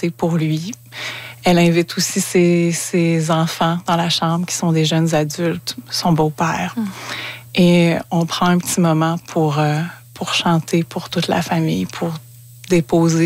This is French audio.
chanter pour lui. Elle invite aussi ses enfants dans la chambre qui sont des jeunes adultes, son beau-père. Et on prend un petit moment pour chanter pour toute la famille, pour déposer